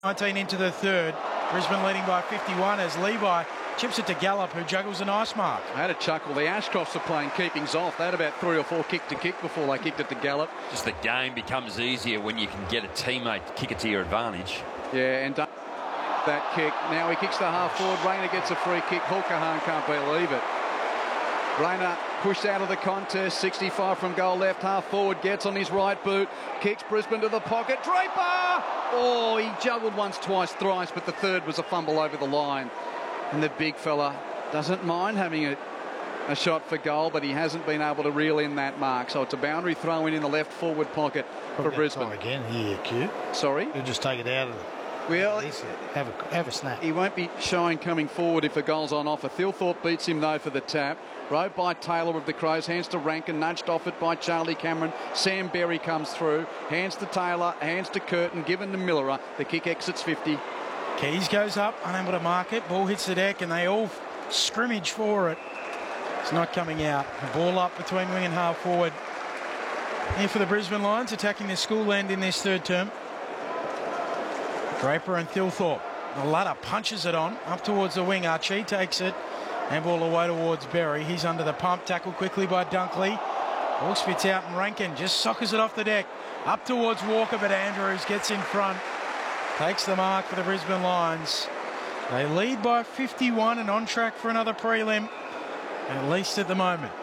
19 into the third. Brisbane leading by 51 as Levi chips it to Gallup, who juggles a nice mark. I had a chuckle. The Ashcrofts are playing keepings off. They had about 3 or 4 kick to kick before they kicked it to Gallup. Just the game becomes easier when you can get a teammate to kick it to your advantage. Yeah, and that kick. Now he kicks the half forward. Rayner gets a free kick. Hulkahan can't believe it. Rayner pushed out of the contest. 65 from goal left. Half forward gets on his right boot. Kicks Brisbane to the pocket. Draper! Oh, he juggled once, twice, thrice, but the third was a fumble over the line. And the big fella doesn't mind having a shot for goal, but he hasn't been able to reel in that mark. So it's a boundary throw in the left forward pocket for Brisbane. Again here, Q. Sorry? You'll just take it out of it. Well, have a snap. He won't be showing coming forward if a goal's on offer. Thilthorpe beats him, though, for the tap. Rode by Taylor of the Crows. Hands to Rankin. Nudged off it by Charlie Cameron. Sam Berry comes through. Hands to Taylor. Hands to Curtin. Given to Millerer. The kick exits 50. Keys goes up, unable to mark it. Ball hits the deck and they all scrimmage for it. It's not coming out. The ball up between wing and half forward. Here for the Brisbane Lions, attacking the school end in this third term. Draper and Thilthorpe. The ladder punches it on up towards the wing. Archie takes it. And ball away towards Berry. He's under the pump. Tackled quickly by Dunkley. Ball spits out and Rankin just soccers it off the deck. Up towards Walker, but Andrews gets in front. Takes the mark for the Brisbane Lions. They lead by 51 and on track for another prelim, at least at the moment.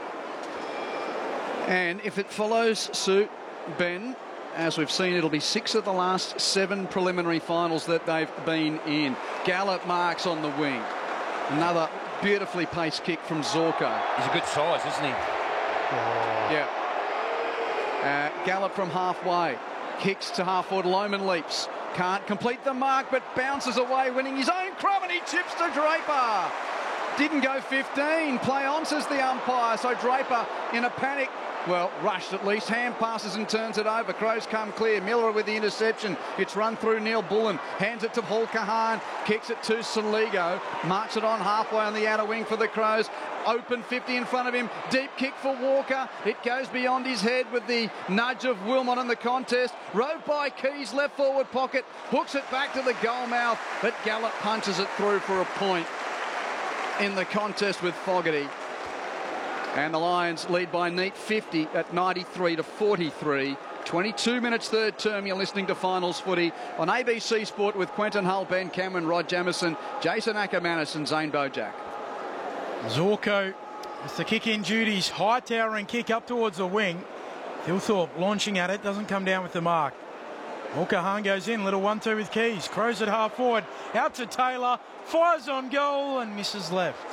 And if it follows suit, Ben, as we've seen, it'll be 6 of the last 7 preliminary finals that they've been in. Gallup marks on the wing. Another beautifully paced kick from Zorko. He's a good size, isn't he? Yeah. Gallup from halfway. Kicks to half forward. Lohman leaps. Can't complete the mark, but bounces away, winning his own crumb, and he chips to Draper. Didn't go 15. Play on, says the umpire. So Draper, in a panic, well, rushed at least. Hand passes and turns it over. Crows come clear. Miller with the interception. It's run through Neil Bullen. Hands it to Paul Kahan. Kicks it to Saligo. Marks it on halfway on the outer wing for the Crows. Open 50 in front of him. Deep kick for Walker. It goes beyond his head with the nudge of Wilmot in the contest. Rode by Keys, left forward pocket. Hooks it back to the goal mouth. But Gallup punches it through for a point in the contest with Fogarty. And the Lions lead by neat 50 at 93 to 43. 22 minutes third term. You're listening to Finals Footy on ABC Sport with Quentin Hull, Ben Cameron, Rod Jamieson, Jason Ackermanis and Zane Bojack. Zorko with the kick-in duties. High towering kick up towards the wing. Thilthorpe launching at it. Doesn't come down with the mark. Mulcahan goes in. Little 1-2 with Keys. Crows at half forward. Out to Taylor. Fires on goal and misses left.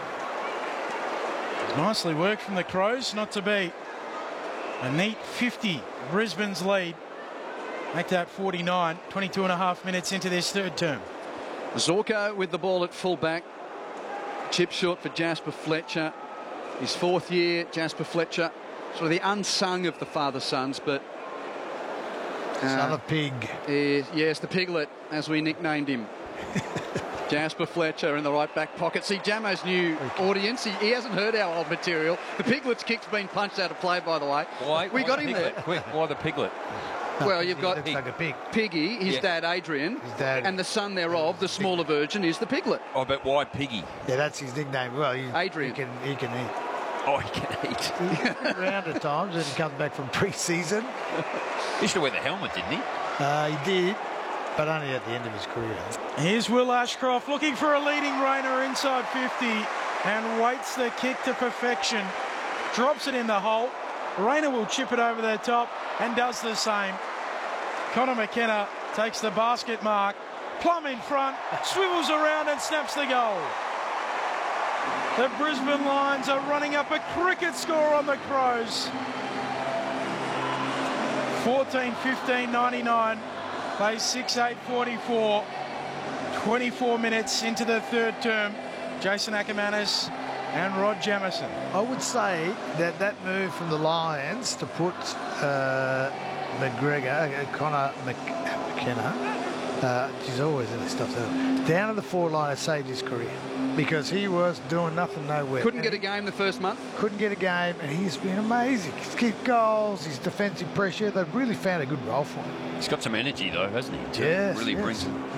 Nicely worked from the Crows, not to beat. A neat 50, Brisbane's lead. Make that 49, 22 and a half minutes into this third term. Zorko with the ball at full-back. Chip short for Jasper Fletcher. His 4th year, Jasper Fletcher. Sort of the unsung of the father-sons, but... Son of Pig. Yes, the Piglet, as we nicknamed him. Jasper Fletcher in the right back pocket. See, Jamo's new audience, he hasn't heard our old material. The Piglet's kick's been punched out of play, by the way. We got him there. Quick, why the Piglet? Well, you've got like a pig. Piggy, his dad Adrian, and the son thereof, the smaller version, is the Piglet. Oh, but why Piggy? Yeah, that's his nickname. Well, Adrian. He can eat. Oh, he can eat. Around at times, and he comes back from pre-season. He used to wear the helmet, didn't he? He did, but only at the end of his career. Here's Will Ashcroft looking for a leading Rayner inside 50 and waits the kick to perfection. Drops it in the hole. Rayner will chip it over the top and does the same. Connor McKenna takes the basket mark. Plum in front, swivels around and snaps the goal. The Brisbane Lions are running up a cricket score on the Crows. 14-15-99. Play 6-8-44. 24 minutes into the third term. Jason Ackermanis and Rod Jamieson. I would say that move from the Lions to put McGregor, Connor McKenna, She's always in this stuff. Down to the forward line, it saved his career because he was doing nothing nowhere. Couldn't get a game the first month. Couldn't get a game, and he's been amazing. He's kicked goals, his defensive pressure. They've really found a good role for him. He's got some energy, though, hasn't he? Yes, Really yes. brings it.